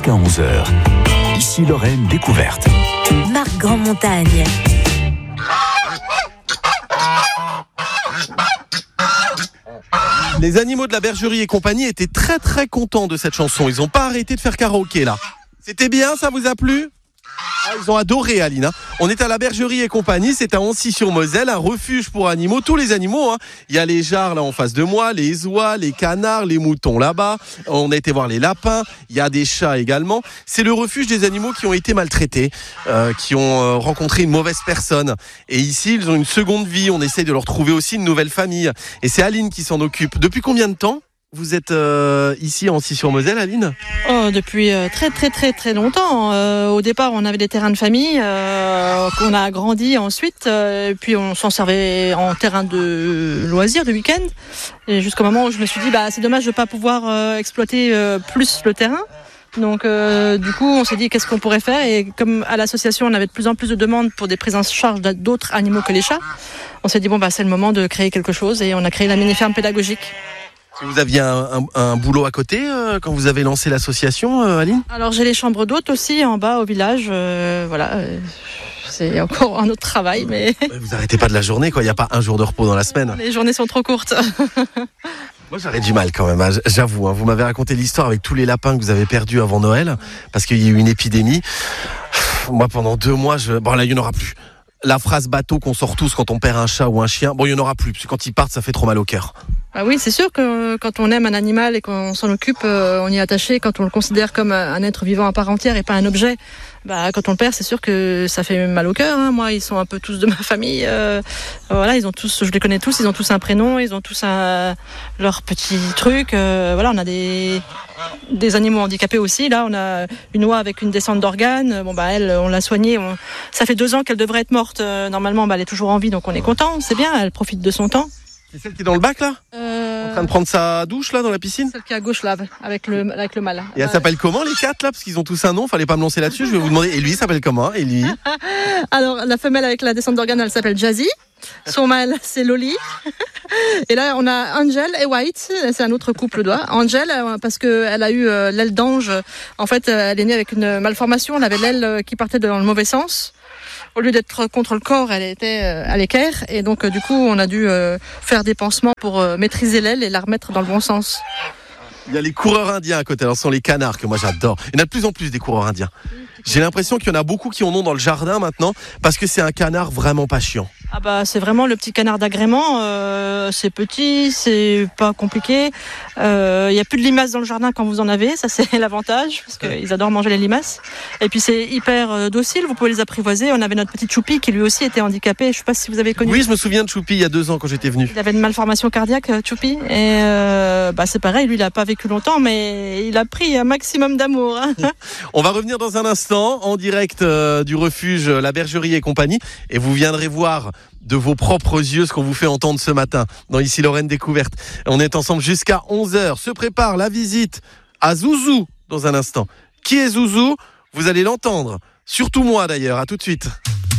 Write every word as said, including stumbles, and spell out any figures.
jusqu'à onze heures. Ici Lorraine découverte. Marc Grandmontagne. Les animaux de la bergerie et compagnie étaient très très contents de cette chanson. Ils n'ont pas arrêté de faire karaoké là. C'était bien, ça vous a plu ? Ah, ils ont adoré, Aline. Hein. On est à la bergerie et compagnie, c'est à Ancy-sur-Moselle, un refuge pour animaux, tous les animaux. Hein. Il y a les jarres là en face de moi, les oies, les canards, les moutons là-bas. On a été voir les lapins, il y a des chats également. C'est le refuge des animaux qui ont été maltraités, euh, qui ont euh, rencontré une mauvaise personne. Et ici, ils ont une seconde vie. On essaye de leur trouver aussi une nouvelle famille. Et c'est Aline qui s'en occupe. Depuis combien de temps ? Vous êtes euh, ici à Ancy-sur-Moselle, Aline ? Oh, depuis euh, très très très très longtemps. Euh, au départ, on avait des terrains de famille euh, qu'on a agrandis ensuite, euh, et puis on s'en servait en terrain de loisirs, de week-end. Et jusqu'au moment où je me suis dit, bah c'est dommage de pas pouvoir euh, exploiter euh, plus le terrain. Donc euh, du coup, on s'est dit qu'est-ce qu'on pourrait faire, et comme à l'association, on avait de plus en plus de demandes pour des prises en charge d'autres animaux que les chats, on s'est dit bon bah c'est le moment de créer quelque chose, et on a créé la mini-ferme pédagogique. Vous aviez un, un, un boulot à côté euh, quand vous avez lancé l'association, euh, Aline ? Alors j'ai les chambres d'hôtes aussi en bas au village, euh, voilà. Euh, c'est encore un autre travail, mais... Vous arrêtez pas de la journée, quoi. Il n'y a pas un jour de repos dans la semaine. Les journées sont trop courtes. Moi, j'aurais du mal quand même, hein. J'avoue. Hein. Vous m'avez raconté l'histoire avec tous les lapins que vous avez perdus avant Noël, parce qu'il y a eu une épidémie. Moi, pendant deux mois, je... bon là, il n'y en aura plus. La phrase bateau qu'on sort tous quand on perd un chat ou un chien, bon, il n'y en aura plus, parce que quand ils partent, ça fait trop mal au cœur. Ah oui, c'est sûr que quand on aime un animal et qu'on s'en occupe, euh, on y est attaché, quand on le considère comme un être vivant à part entière et pas un objet, bah, quand on le perd, c'est sûr que ça fait mal au cœur. Hein. Moi, ils sont un peu tous de ma famille. Euh, voilà, ils ont tous, je les connais tous, ils ont tous un prénom, ils ont tous un, leur petit truc. Euh, voilà, on a des, des animaux handicapés aussi. Là, on a une oie avec une descente d'organes. Bon, bah, elle, on l'a soignée. On... Ça fait deux ans qu'elle devrait être morte. Euh, normalement, bah, elle est toujours en vie, donc on est content. C'est bien, elle profite de son temps. C'est celle qui est dans le bac, là ? euh... En train de prendre sa douche, là, dans la piscine ? Celle qui est à gauche, là, avec le, avec le mâle. Et elle s'appelle comment, les quatre, là ? Parce qu'ils ont tous un nom, fallait pas me lancer là-dessus. Je vais vous demander. Et lui, il s'appelle comment ? Et lui ? Alors, la femelle avec la descente d'organes, elle s'appelle Jazzy. Son mâle, c'est Loli. Et là, on a Angel et White. C'est un autre couple d'oies. Angel, parce qu'elle a eu euh, l'aile d'ange. En fait, elle est née avec une malformation. Elle avait l'aile qui partait dans le mauvais sens. Au lieu d'être contre le corps, elle était à l'équerre. Et donc, du coup, on a dû euh, faire des pansements pour euh, maîtriser l'aile et la remettre dans le bon sens. Il y a les coureurs indiens à côté. Alors, ce sont les canards que moi, j'adore. Il y en a de plus en plus des coureurs indiens. J'ai l'impression qu'il y en a beaucoup qui en ont dans le jardin maintenant, parce que c'est un canard vraiment pas chiant. Ah bah c'est vraiment le petit canard d'agrément, euh, c'est petit, c'est pas compliqué. Il euh, y a plus de limaces dans le jardin quand vous en avez, ça c'est l'avantage, parce qu'ils adorent manger les limaces. Et puis c'est hyper euh, docile, vous pouvez les apprivoiser. On avait notre petit Choupi qui lui aussi était handicapé, je sais pas si vous avez connu. Oui, je me souviens de Choupi il y a deux ans quand j'étais venu. Il avait une malformation cardiaque, Choupi, et euh, bah c'est pareil, lui il a pas vécu longtemps, mais il a pris un maximum d'amour. Hein. On va revenir dans un instant en direct euh, du refuge La Bergerie et compagnie, et vous viendrez voir de vos propres yeux ce qu'on vous fait entendre ce matin dans Ici Lorraine Découverte. On est ensemble jusqu'à onze heures. Se prépare la visite à Zouzou dans un instant. Qui est Zouzou ? Vous allez l'entendre. Surtout moi d'ailleurs. À tout de suite.